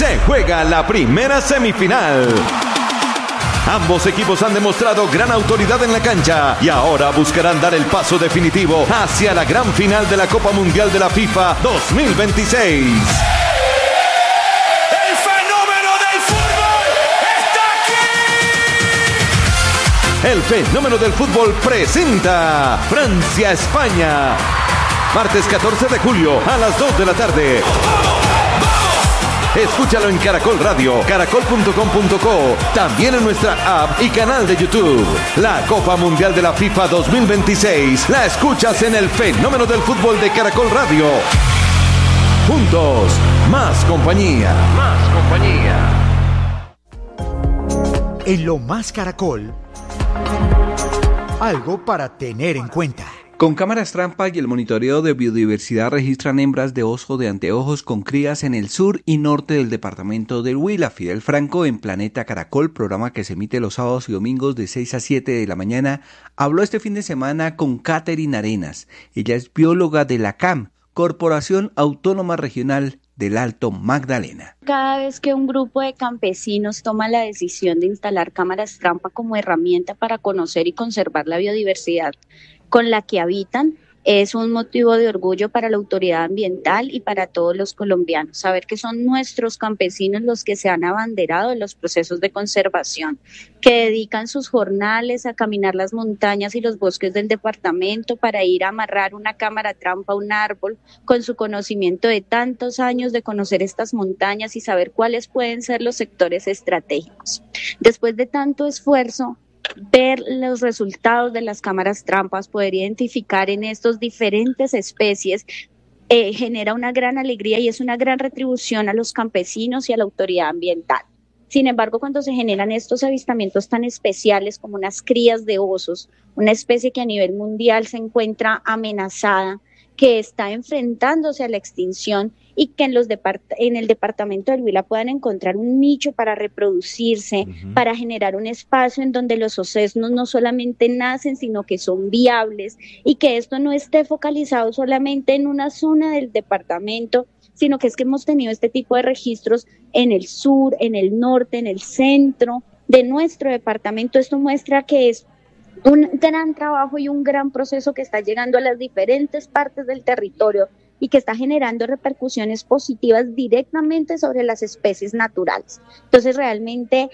se juega la primera semifinal. Ambos equipos han demostrado gran autoridad en la cancha y ahora buscarán dar el paso definitivo hacia la gran final de la Copa Mundial de la FIFA 2026. ¡El fenómeno del fútbol está aquí! El fenómeno del fútbol presenta Francia-España. Martes 14 de julio a las 2 de la tarde. Escúchalo en Caracol Radio, caracol.com.co, también en nuestra app y canal de YouTube. La Copa Mundial de la FIFA 2026 la escuchas en el fenómeno del fútbol de Caracol Radio. Juntos, más compañía. Más compañía. En Lo Más Caracol, algo para tener en cuenta. Con cámaras trampa y el monitoreo de biodiversidad registran hembras de oso de anteojos con crías en el sur y norte del departamento del Huila. Fidel Franco, en Planeta Caracol, programa que se emite los sábados y domingos de 6 a 7 de la mañana, habló este fin de semana con Catherine Arenas. Ella es bióloga de la CAM, Corporación Autónoma Regional del Alto Magdalena. Cada vez que un grupo de campesinos toma la decisión de instalar cámaras trampa como herramienta para conocer y conservar la biodiversidad con la que habitan, es un motivo de orgullo para la autoridad ambiental y para todos los colombianos. Saber que son nuestros campesinos los que se han abanderado en los procesos de conservación, que dedican sus jornales a caminar las montañas y los bosques del departamento para ir a amarrar una cámara trampa a un árbol, con su conocimiento de tantos años de conocer estas montañas y saber cuáles pueden ser los sectores estratégicos. Después de tanto esfuerzo, ver los resultados de las cámaras trampas, poder identificar en estos diferentes especies, genera una gran alegría y es una gran retribución a los campesinos y a la autoridad ambiental. Sin embargo, cuando se generan estos avistamientos tan especiales como unas crías de osos, una especie que a nivel mundial se encuentra amenazada, que está enfrentándose a la extinción y que en el departamento del Huila puedan encontrar un nicho para reproducirse, para generar un espacio en donde los osesnos no solamente nacen, sino que son viables y que esto no esté focalizado solamente en una zona del departamento, sino que es que hemos tenido este tipo de registros en el sur, en el norte, en el centro de nuestro departamento. Esto muestra que es un gran trabajo y un gran proceso que está llegando a las diferentes partes del territorio y que está generando repercusiones positivas directamente sobre las especies naturales. Entonces, realmente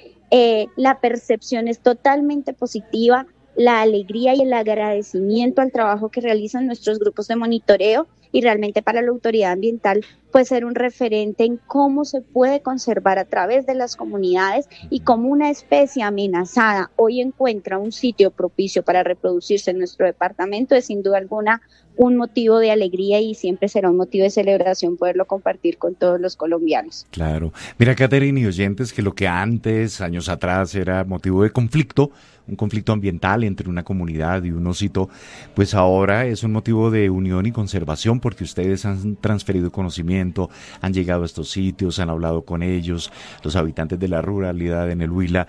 la percepción es totalmente positiva, la alegría y el agradecimiento al trabajo que realizan nuestros grupos de monitoreo y realmente para la autoridad ambiental puede ser un referente en cómo se puede conservar a través de las comunidades y cómo una especie amenazada hoy encuentra un sitio propicio para reproducirse en nuestro departamento. Es sin duda alguna un motivo de alegría y siempre será un motivo de celebración poderlo compartir con todos los colombianos. Claro. Mira, Catherine y oyentes, que lo que antes, años atrás, era motivo de conflicto, un conflicto ambiental entre una comunidad y un osito, pues ahora es un motivo de unión y conservación porque ustedes han transferido conocimiento, han llegado a estos sitios, han hablado con ellos, los habitantes de la ruralidad en el Huila,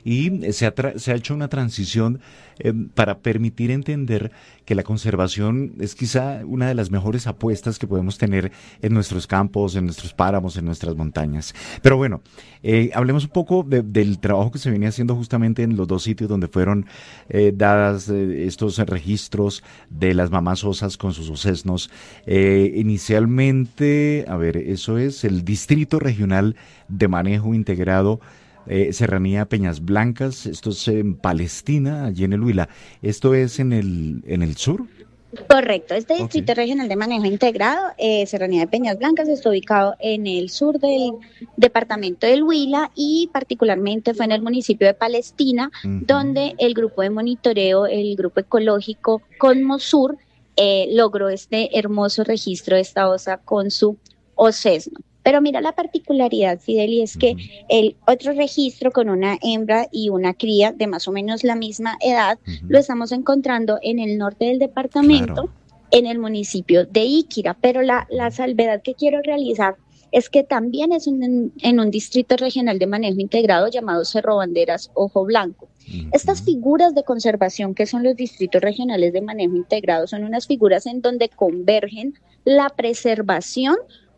y se ha hecho una transición para permitir entender que la conservación es quizá una de las mejores apuestas que podemos tener en nuestros campos, en nuestros páramos, en nuestras montañas. Pero bueno, hablemos un poco del trabajo que se venía haciendo justamente en los dos sitios donde fueron dadas estos registros de las mamás osas con sus osesnos. Inicialmente, eso es el Distrito Regional de Manejo Integrado Serranía Peñas Blancas, esto es en Palestina, allí en el Huila. ¿Esto es en el sur? Correcto, este Distrito Regional de Manejo Integrado, Serranía de Peñas Blancas, está ubicado en el sur del departamento del Huila y particularmente fue en el municipio de Palestina, donde el grupo de monitoreo, el grupo ecológico Conmosur, logró este hermoso registro de esta osa con su osesno. Pero mira la particularidad, Fidel, y es que el otro registro con una hembra y una cría de más o menos la misma edad, lo estamos encontrando en el norte del departamento, en el municipio de Iquira. Pero la salvedad que quiero realizar es que también es en un distrito regional de manejo integrado llamado Cerro Banderas Ojo Blanco. Estas figuras de conservación que son los distritos regionales de manejo integrado son unas figuras en donde convergen la preservación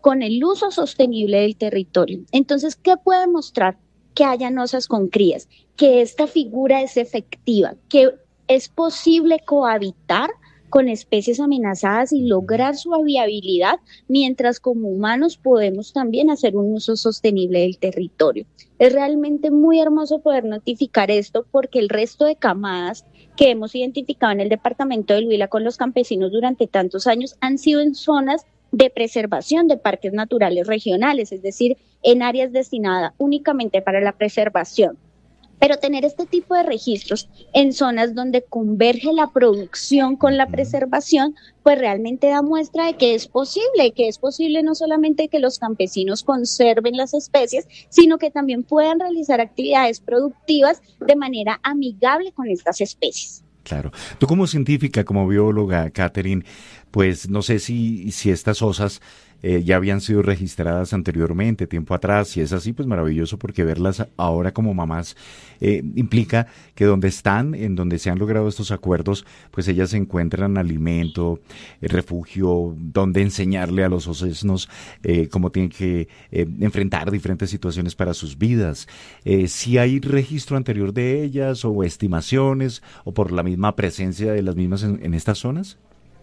con el uso sostenible del territorio. Entonces, ¿qué puede mostrar que hayan osas con crías? Que esta figura es efectiva, que es posible cohabitar con especies amenazadas y lograr su viabilidad, mientras como humanos podemos también hacer un uso sostenible del territorio. Es realmente muy hermoso poder notificar esto, porque el resto de camadas que hemos identificado en el departamento del Huila con los campesinos durante tantos años han sido en zonas de preservación de parques naturales regionales, es decir, en áreas destinadas únicamente para la preservación. Pero tener este tipo de registros en zonas donde converge la producción con la preservación, pues realmente da muestra de que es posible no solamente que los campesinos conserven las especies, sino que también puedan realizar actividades productivas de manera amigable con estas especies. Claro. Tú como científica, como bióloga, Catherine, pues no sé si estas osas ya habían sido registradas anteriormente, tiempo atrás. Si es así, pues maravilloso, porque verlas ahora como mamás implica que donde están, en donde se han logrado estos acuerdos, pues ellas encuentran alimento, refugio, donde enseñarle a los osesnos cómo tienen que enfrentar diferentes situaciones para sus vidas. Si hay registro anterior de ellas o estimaciones, o por la misma presencia de las mismas en estas zonas.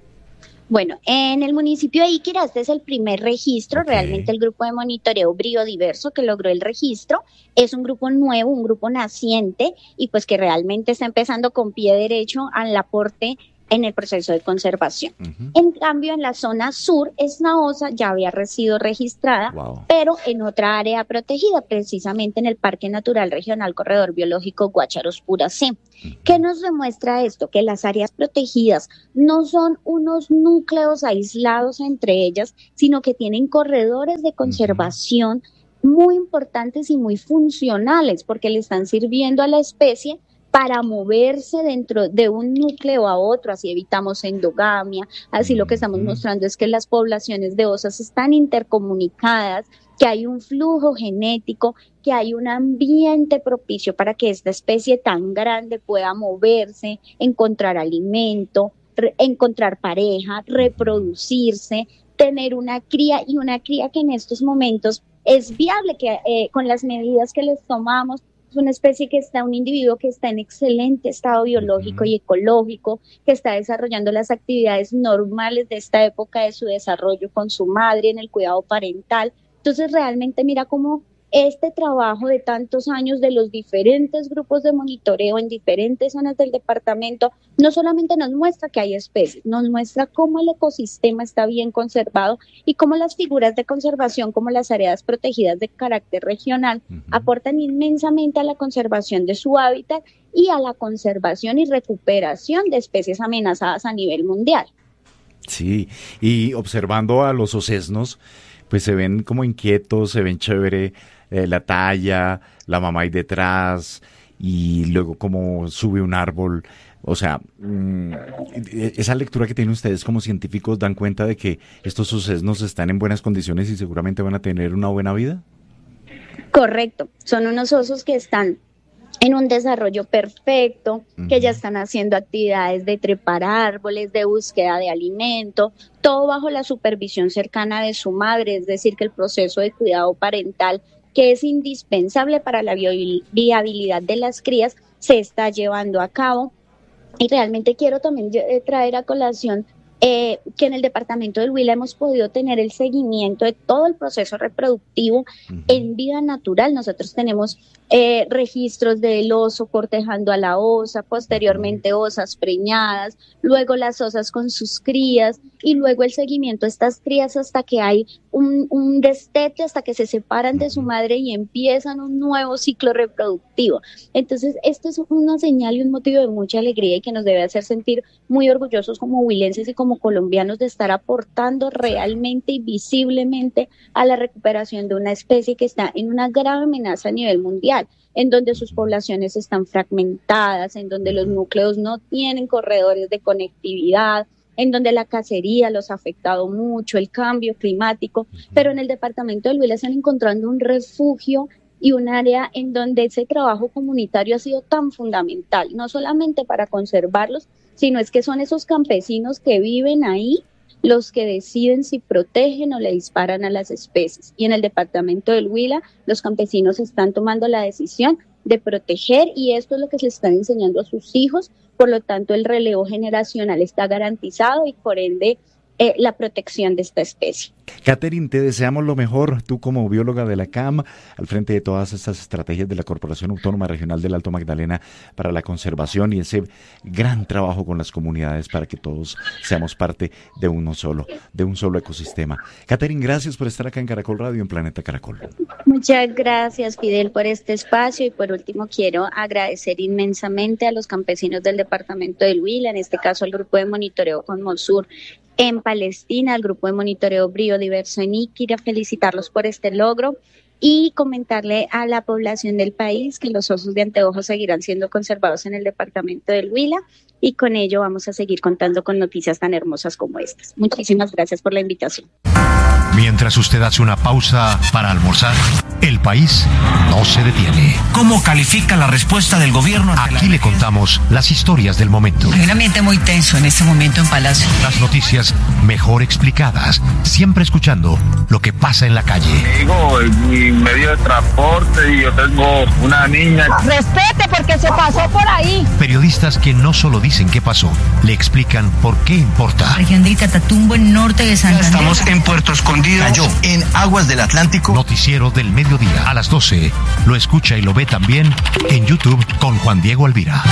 Bueno, en el municipio de Iquirá este es el primer registro. Okay. Realmente el grupo de monitoreo biodiverso que logró el registro es un grupo nuevo, un grupo naciente, y pues que realmente está empezando con pie derecho al aporte en el proceso de conservación. En cambio, en la zona sur, esta osa ya había sido registrada, pero en otra área protegida, precisamente en el Parque Natural Regional Corredor Biológico Guácharos-Puracé. ¿Qué nos demuestra esto? Que las áreas protegidas no son unos núcleos aislados entre ellas, sino que tienen corredores de conservación muy importantes y muy funcionales, porque le están sirviendo a la especie para moverse dentro de un núcleo a otro, así evitamos endogamia. Así lo que estamos mostrando es que las poblaciones de osas están intercomunicadas, que hay un flujo genético, que hay un ambiente propicio para que esta especie tan grande pueda moverse, encontrar alimento, encontrar pareja, reproducirse, tener una cría, y una cría que en estos momentos es viable, que con las medidas que les tomamos. Es una especie que está, un individuo que está en excelente estado biológico y ecológico, que está desarrollando las actividades normales de esta época de su desarrollo con su madre en el cuidado parental. Entonces realmente mira cómo este trabajo de tantos años de los diferentes grupos de monitoreo en diferentes zonas del departamento no solamente nos muestra que hay especies, nos muestra cómo el ecosistema está bien conservado y cómo las figuras de conservación, como las áreas protegidas de carácter regional, aportan inmensamente a la conservación de su hábitat y a la conservación y recuperación de especies amenazadas a nivel mundial. Sí, y observando a los osesnos, pues se ven como inquietos, se ven chévere, la talla, la mamá ahí detrás, y luego como sube un árbol. O sea, esa lectura que tienen ustedes como científicos dan cuenta de que estos osesnos están en buenas condiciones y seguramente van a tener una buena vida. Correcto, son unos osos que están en un desarrollo perfecto, que ya están haciendo actividades de trepar árboles, de búsqueda de alimento, todo bajo la supervisión cercana de su madre, es decir, que el proceso de cuidado parental, que es indispensable para la viabilidad de las crías, se está llevando a cabo. Y realmente quiero también traer a colación que en el departamento del Huila hemos podido tener el seguimiento de todo el proceso reproductivo en vida natural. Nosotros tenemos registros del oso cortejando a la osa, posteriormente osas preñadas, luego las osas con sus crías y luego el seguimiento de estas crías hasta que hay un destete, hasta que se separan de su madre y empiezan un nuevo ciclo reproductivo. Entonces, esto es una señal y un motivo de mucha alegría y que nos debe hacer sentir muy orgullosos como huilenses y como colombianos de estar aportando realmente y visiblemente a la recuperación de una especie que está en una grave amenaza a nivel mundial, en donde sus poblaciones están fragmentadas, en donde los núcleos no tienen corredores de conectividad, en donde la cacería los ha afectado mucho, el cambio climático, pero en el departamento del Huila están encontrando un refugio y un área en donde ese trabajo comunitario ha sido tan fundamental, no solamente para conservarlos, sino es que son esos campesinos que viven ahí los que deciden si protegen o le disparan a las especies. Y en el departamento del Huila, los campesinos están tomando la decisión de proteger, y esto es lo que se están enseñando a sus hijos. Por lo tanto, el relevo generacional está garantizado y por ende la protección de esta especie. Catherine, te deseamos lo mejor, tú como bióloga de la CAM, al frente de todas estas estrategias de la Corporación Autónoma Regional del Alto Magdalena para la conservación y ese gran trabajo con las comunidades para que todos seamos parte de un solo ecosistema. Catherine, gracias por estar acá en Caracol Radio, en Planeta Caracol. Muchas gracias, Fidel, por este espacio, y por último quiero agradecer inmensamente a los campesinos del departamento del Huila, en este caso al grupo de monitoreo Conmosur en Palestina, al grupo de monitoreo Biodiverso en Iquira, felicitarlos por este logro y comentarle a la población del país que los osos de anteojos seguirán siendo conservados en el departamento del Huila, y con ello vamos a seguir contando con noticias tan hermosas como estas. Muchísimas gracias por la invitación. Mientras usted hace una pausa para almorzar, el país no se detiene. ¿Cómo califica la respuesta del gobierno? Aquí le contamos las historias del momento. Hay un ambiente muy tenso en este momento en Palacio. Las noticias mejor explicadas, siempre escuchando lo que pasa en la calle. Digo, mi medio de transporte, y yo tengo una niña. Respete, porque se pasó por ahí. Periodistas que no solo dicen qué pasó, le explican por qué importa. Región del Catatumbo, en norte de Santander. Estamos en Puerto Escondido. Cayó en aguas del Atlántico. Noticiero del mediodía a las 12. Lo escucha y lo ve también en YouTube con Juan Diego Alvira.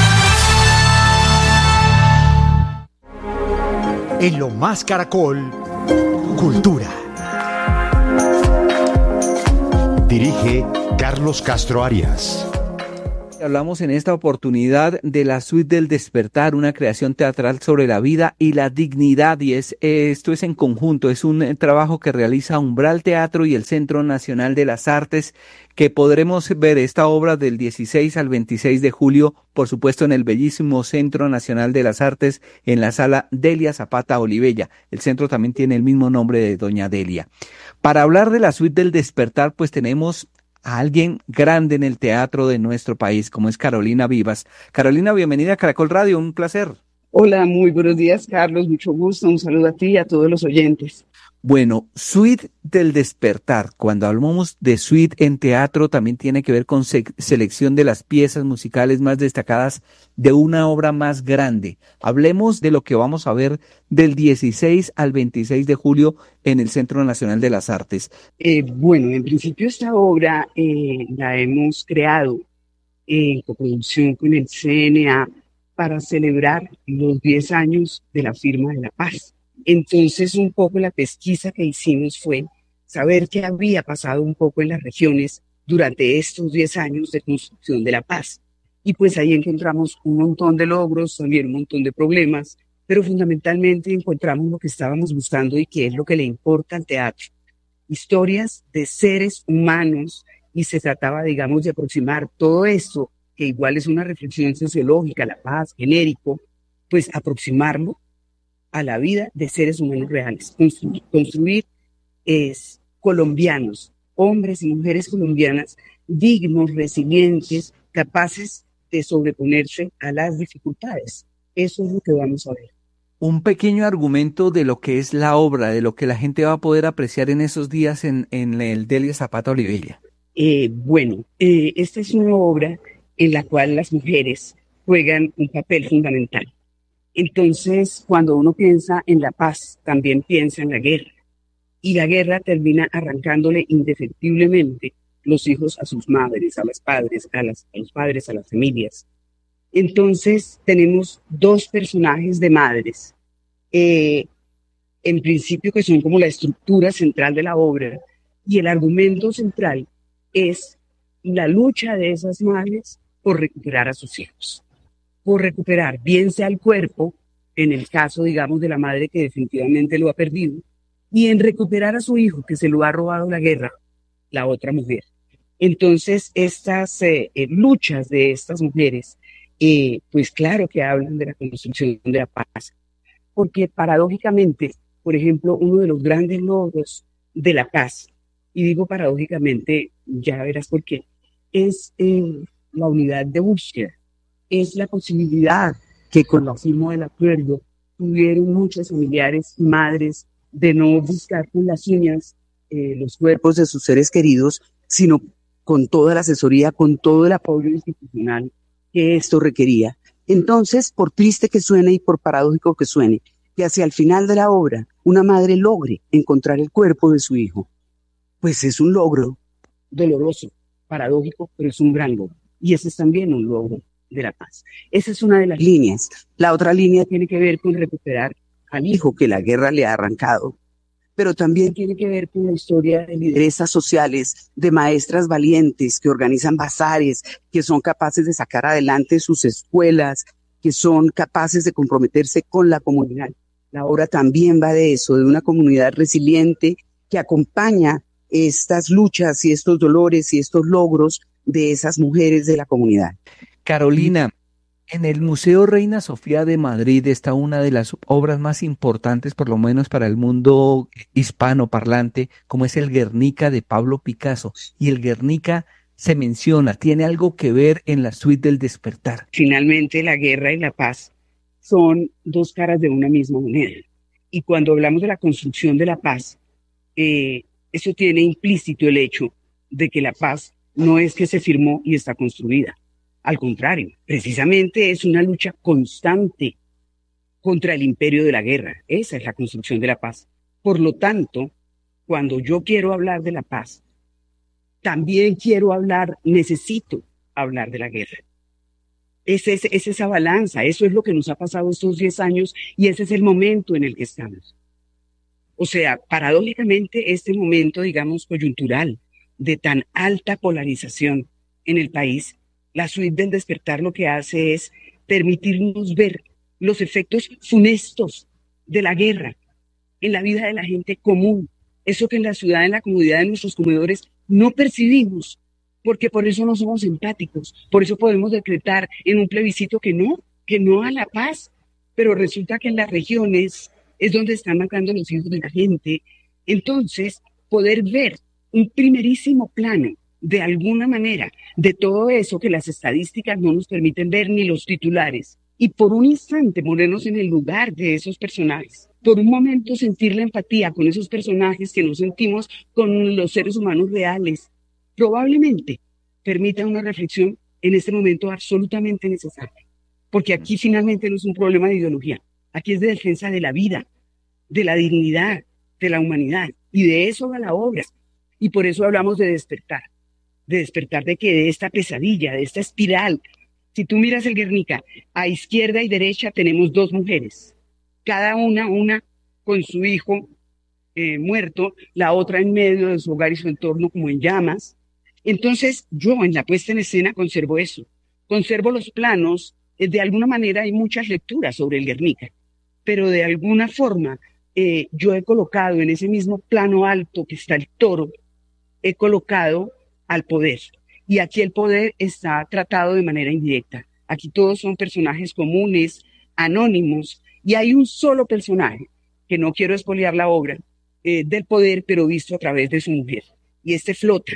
En Lo Más Caracol, Cultura. Dirige Carlos Castro Arias. Hablamos en esta oportunidad de la Suite del Despertar, una creación teatral sobre la vida y la dignidad, y esto es en conjunto, es un trabajo que realiza Umbral Teatro y el Centro Nacional de las Artes, que podremos ver esta obra del 16 al 26 de julio, por supuesto en el bellísimo Centro Nacional de las Artes, en la sala Delia Zapata Olivella. El centro también tiene el mismo nombre de doña Delia. Para hablar de la Suite del Despertar, pues tenemos a alguien grande en el teatro de nuestro país, como es Carolina Vivas. Carolina, bienvenida a Caracol Radio, un placer. Hola, muy buenos días, Carlos, mucho gusto, un saludo a ti y a todos los oyentes. Bueno, Suite del Despertar. Cuando hablamos de suite en teatro, también tiene que ver con selección de las piezas musicales más destacadas de una obra más grande. Hablemos de lo que vamos a ver del 16 al 26 de julio en el Centro Nacional de las Artes. Bueno, en principio esta obra la hemos creado en coproducción con el CNA para celebrar los 10 años de la firma de la paz. Entonces, un poco la pesquisa que hicimos fue saber qué había pasado un poco en las regiones durante estos 10 años de construcción de la paz. Y pues ahí encontramos un montón de logros, también un montón de problemas, pero fundamentalmente encontramos lo que estábamos buscando y que es lo que le importa al teatro. Historias de seres humanos, y se trataba, digamos, de aproximar todo esto, que igual es una reflexión sociológica, la paz, genérico, pues aproximarlo a la vida de seres humanos reales. Construir es colombianos, hombres y mujeres colombianas dignos, resilientes, capaces de sobreponerse a las dificultades. Eso es lo que vamos a ver. Un pequeño argumento de lo que es la obra, de lo que la gente va a poder apreciar en esos días en el Delia Zapata Olivella. Esta es una obra en la cual las mujeres juegan un papel fundamental. Entonces, cuando uno piensa en la paz, también piensa en la guerra. Y la guerra termina arrancándole indefectiblemente los hijos a sus madres, a los padres, a los padres, a las familias. Entonces, tenemos dos personajes de madres, en principio que son como la estructura central de la obra, y el argumento central es la lucha de esas madres por recuperar a sus hijos. Por recuperar, bien sea el cuerpo, en el caso, digamos, de la madre que definitivamente lo ha perdido, y en recuperar a su hijo que se lo ha robado la guerra, la otra mujer. Entonces, estas luchas de estas mujeres, pues claro que hablan de la construcción de la paz, porque paradójicamente, por ejemplo, uno de los grandes logros de la paz, y digo paradójicamente, ya verás por qué, es la unidad de búsqueda. Es la posibilidad que con la firma del acuerdo, tuvieron muchos familiares, madres, de no buscar con las uñas los cuerpos de sus seres queridos, sino con toda la asesoría, con todo el apoyo institucional que esto requería. Entonces, por triste que suene y por paradójico que suene, que hacia el final de la obra una madre logre encontrar el cuerpo de su hijo, pues es un logro doloroso, paradójico, pero es un gran logro. Y ese es también un logro de la paz. Esa es una de las líneas. La otra línea tiene que ver con recuperar al hijo que la guerra le ha arrancado, pero también tiene que ver con la historia de lideresas sociales, de maestras valientes que organizan bazares, que son capaces de sacar adelante sus escuelas, que son capaces de comprometerse con la comunidad. La obra también va de eso, de una comunidad resiliente que acompaña estas luchas y estos dolores y estos logros de esas mujeres de la comunidad. Carolina, en el Museo Reina Sofía de Madrid está una de las obras más importantes, por lo menos para el mundo hispanoparlante, como es el Guernica de Pablo Picasso. Y el Guernica se menciona, tiene algo que ver en la suite del despertar. Finalmente, la guerra y la paz son dos caras de una misma moneda. Y cuando hablamos de la construcción de la paz, eso tiene implícito el hecho de que la paz no es que se firmó y está construida. Al contrario, precisamente es una lucha constante contra el imperio de la guerra. Esa es la construcción de la paz. Por lo tanto, cuando yo quiero hablar de la paz, también necesito hablar de la guerra. Es esa balanza, eso es lo que nos ha pasado estos 10 años y ese es el momento en el que estamos. O sea, paradójicamente, este momento, digamos, coyuntural, de tan alta polarización en el país, la suite del despertar lo que hace es permitirnos ver los efectos funestos de la guerra en la vida de la gente común. Eso que en la ciudad, en la comodidad de nuestros comedores, no percibimos, porque por eso no somos empáticos. Por eso podemos decretar en un plebiscito que no a la paz. Pero resulta que en las regiones es donde están matando los hijos de la gente. Entonces, poder ver un primerísimo plano de alguna manera, de todo eso que las estadísticas no nos permiten ver ni los titulares, y por un instante ponernos en el lugar de esos personajes, por un momento sentir la empatía con esos personajes que nos sentimos con los seres humanos reales, probablemente permita una reflexión en este momento absolutamente necesaria, porque aquí finalmente no es un problema de ideología, aquí es de defensa de la vida, de la dignidad, de la humanidad, y de eso va la obra, y por eso hablamos de despertar de que de esta pesadilla, de esta espiral. Si tú miras el Guernica, a izquierda y derecha tenemos dos mujeres, cada una con su hijo muerto, la otra en medio de su hogar y su entorno como en llamas. Entonces yo en la puesta en escena conservo eso, conservo los planos, de alguna manera hay muchas lecturas sobre el Guernica, pero de alguna forma yo he colocado en ese mismo plano alto que está el toro, he colocado al poder. Y aquí el poder está tratado de manera indirecta. Aquí todos son personajes comunes, anónimos, y hay un solo personaje, que no quiero espoliar la obra, del poder, pero visto a través de su mujer. Y este flota.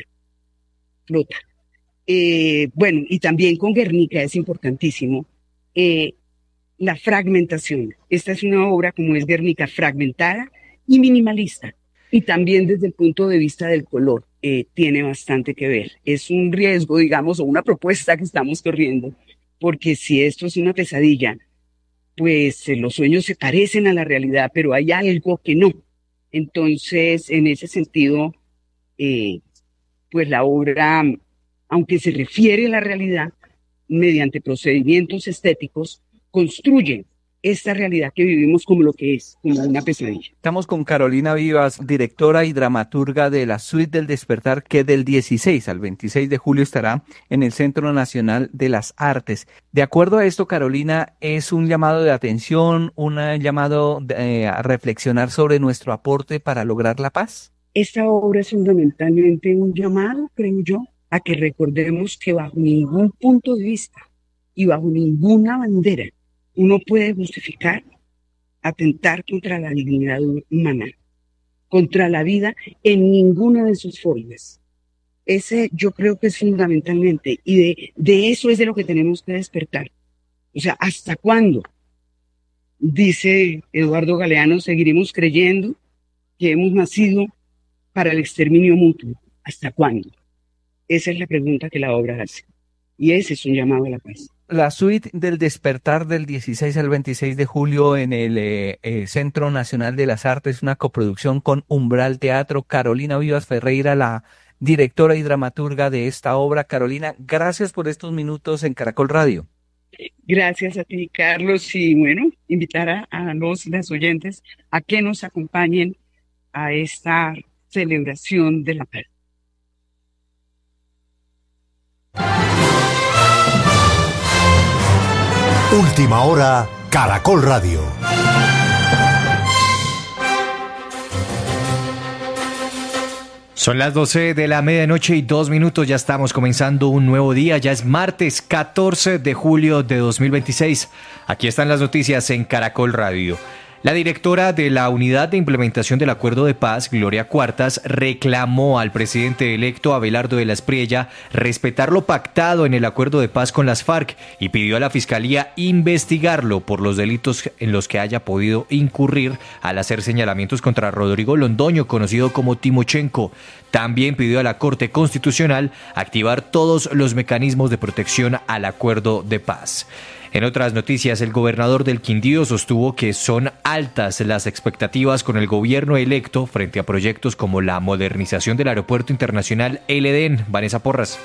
Bueno, y también con Guernica es importantísimo la fragmentación. Esta es una obra, como es Guernica, fragmentada y minimalista. Y también desde el punto de vista del color. Tiene bastante que ver. Es un riesgo, digamos, o una propuesta que estamos corriendo, porque si esto es una pesadilla, pues los sueños se parecen a la realidad, pero hay algo que no. Entonces, en ese sentido, pues la obra, aunque se refiere a la realidad, mediante procedimientos estéticos, construye esta realidad que vivimos como lo que es, como una pesadilla. Estamos con Carolina Vivas, directora y dramaturga de la Suite del Despertar, que del 16 al 26 de julio estará en el Centro Nacional de las Artes. De acuerdo a esto, Carolina, es un llamado de atención, un llamado a reflexionar sobre nuestro aporte para lograr la paz. Esta obra es fundamentalmente un llamado, creo yo, a que recordemos que bajo ningún punto de vista y bajo ninguna bandera uno puede justificar atentar contra la dignidad humana, contra la vida en ninguna de sus formas. Ese yo creo que es fundamentalmente, y de eso es de lo que tenemos que despertar. O sea, ¿hasta cuándo Dice Eduardo Galeano, seguiremos creyendo que hemos nacido para el exterminio mutuo. ¿Hasta cuándo? Esa es la pregunta que la obra hace. Y ese es un llamado a la paz. La suite del despertar del 16 al 26 de julio en el Centro Nacional de las Artes, una coproducción con Umbral Teatro. Carolina Vivas Ferreira, la directora y dramaturga de esta obra. Carolina, gracias por estos minutos en Caracol Radio. Gracias a ti, Carlos, y bueno, invitar a las oyentes a que nos acompañen a esta celebración de la paz. Última hora, Caracol Radio. Son las 12 de la medianoche y 2 minutos, ya estamos comenzando un nuevo día, ya es martes 14 de julio de 2026. Aquí están las noticias en Caracol Radio. La directora de la Unidad de Implementación del Acuerdo de Paz, Gloria Cuartas, reclamó al presidente electo Abelardo de la Espriella respetar lo pactado en el Acuerdo de Paz con las FARC y pidió a la Fiscalía investigarlo por los delitos en los que haya podido incurrir al hacer señalamientos contra Rodrigo Londoño, conocido como Timochenko. También pidió a la Corte Constitucional activar todos los mecanismos de protección al Acuerdo de Paz. En otras noticias, el gobernador del Quindío sostuvo que son altas las expectativas con el gobierno electo frente a proyectos como la modernización del Aeropuerto Internacional El Edén. Vanessa Porras.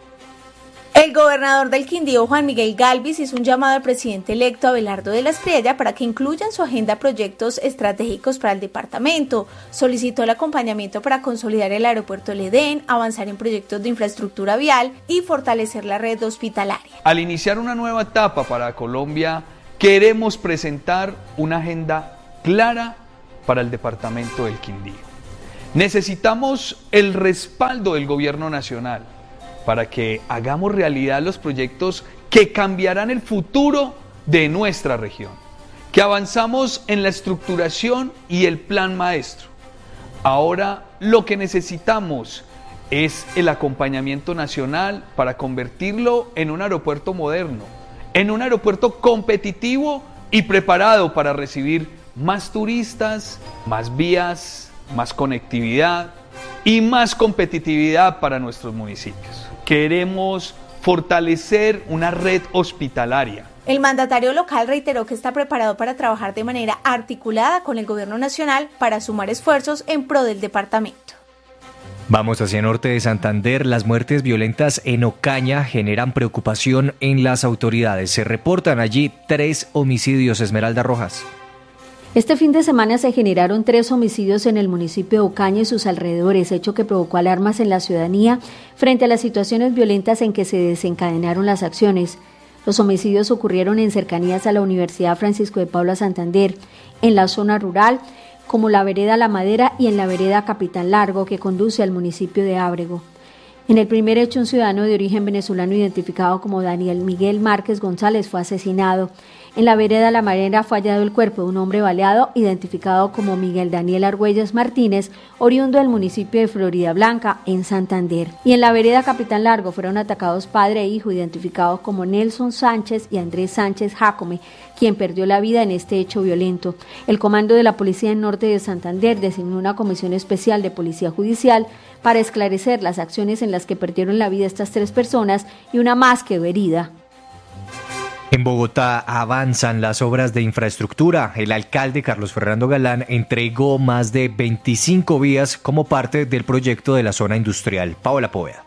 El gobernador del Quindío, Juan Miguel Gálvez, hizo un llamado al presidente electo Abelardo de la Espriella para que incluya en su agenda proyectos estratégicos para el departamento. Solicitó el acompañamiento para consolidar el aeropuerto El Edén, avanzar en proyectos de infraestructura vial y fortalecer la red hospitalaria. Al iniciar una nueva etapa para Colombia, queremos presentar una agenda clara para el departamento del Quindío. Necesitamos el respaldo del gobierno nacional para que hagamos realidad los proyectos que cambiarán el futuro de nuestra región, que avanzamos en la estructuración y el plan maestro. Ahora lo que necesitamos es el acompañamiento nacional para convertirlo en un aeropuerto moderno, en un aeropuerto competitivo y preparado para recibir más turistas, más vías, más conectividad y más competitividad para nuestros municipios. Queremos fortalecer una red hospitalaria. El mandatario local reiteró que está preparado para trabajar de manera articulada con el gobierno nacional para sumar esfuerzos en pro del departamento. Vamos hacia el norte de Santander. Las muertes violentas en Ocaña generan preocupación en las autoridades. Se reportan allí 3 homicidios. Esmeralda Rojas. Este fin de semana se generaron 3 homicidios en el municipio de Ocaña y sus alrededores, hecho que provocó alarmas en la ciudadanía frente a las situaciones violentas en que se desencadenaron las acciones. Los homicidios ocurrieron en cercanías a la Universidad Francisco de Paula Santander, en la zona rural, como la vereda La Madera y en la vereda Capitán Largo, que conduce al municipio de Ábrego. En el primer hecho, un ciudadano de origen venezolano identificado como Daniel Miguel Márquez González fue asesinado. En la vereda La Madera fue hallado el cuerpo de un hombre baleado identificado como Miguel Daniel Argüelles Martínez, oriundo del municipio de Florida Blanca, en Santander. Y en la vereda Capitán Largo fueron atacados padre e hijo identificados como Nelson Sánchez y Andrés Sánchez Jácome, quien perdió la vida en este hecho violento. El comando de la Policía en Norte de Santander designó una comisión especial de Policía Judicial para esclarecer las acciones en las que perdieron la vida estas 3 personas y una más quedó herida. En Bogotá avanzan las obras de infraestructura. El alcalde Carlos Fernando Galán entregó más de 25 vías como parte del proyecto de la zona industrial. Paola Poveda.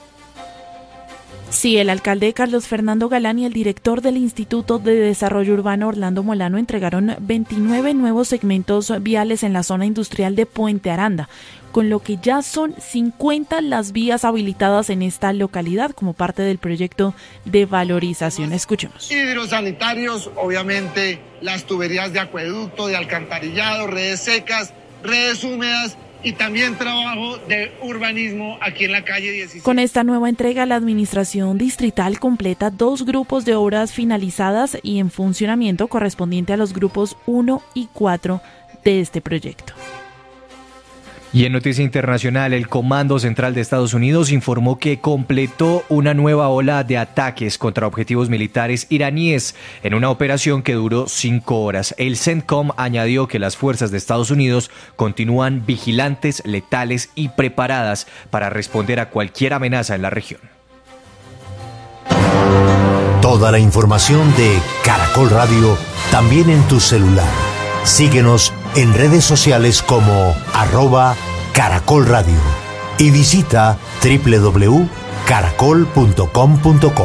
Sí, el alcalde Carlos Fernando Galán y el director del Instituto de Desarrollo Urbano Orlando Molano entregaron 29 nuevos segmentos viales en la zona industrial de Puente Aranda, con lo que ya son 50 las vías habilitadas en esta localidad como parte del proyecto de valorización. Escuchemos. Hidrosanitarios, obviamente las tuberías de acueducto, de alcantarillado, redes secas, redes húmedas y también trabajo de urbanismo aquí en la calle 16. Con esta nueva entrega, la administración distrital completa 2 grupos de obras finalizadas y en funcionamiento correspondiente a los grupos 1 y 4 de este proyecto. Y en noticia internacional, el Comando Central de Estados Unidos informó que completó una nueva ola de ataques contra objetivos militares iraníes en una operación que duró 5 horas. El CENTCOM añadió que las fuerzas de Estados Unidos continúan vigilantes, letales y preparadas para responder a cualquier amenaza en la región. Toda la información de Caracol Radio también en tu celular. Síguenos en redes sociales como @Caracol Radio y visita www.caracol.com.co.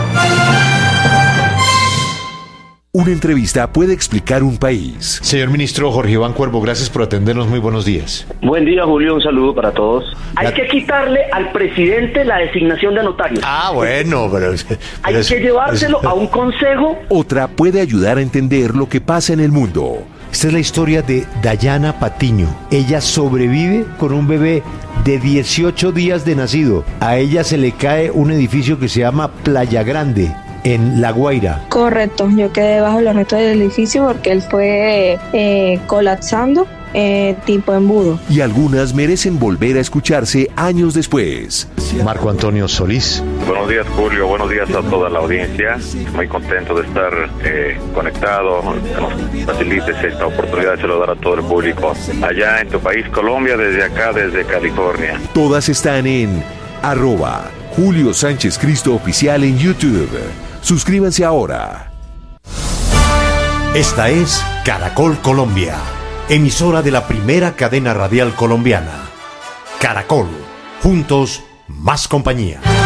Una entrevista puede explicar un país. Señor ministro Jorge Iván Cuervo, gracias por atendernos. Muy buenos días. Buen día, Julio. Un saludo para todos. Hay que quitarle al presidente la designación de notarios. Bueno, pero hay que llevárselo a un consejo. Otra puede ayudar a entender lo que pasa en el mundo. Esta es la historia de Dayana Patiño. Ella sobrevive con un bebé de 18 días de nacido. A ella se le cae un edificio que se llama Playa Grande, en La Guaira. Correcto, yo quedé bajo los restos del edificio porque él fue colapsando tipo embudo. Y algunas merecen volver a escucharse años después. Marco Antonio Solís. Buenos días, Julio. Buenos días a toda la audiencia. Muy contento de estar conectado. Que nos facilites esta oportunidad de saludar a todo el público allá en tu país, Colombia, desde acá, desde California. Todas están en @Julio Sánchez Cristo Oficial en YouTube. Suscríbanse ahora. Esta es Caracol Colombia, emisora de la primera cadena radial colombiana. Caracol, juntos, más compañía.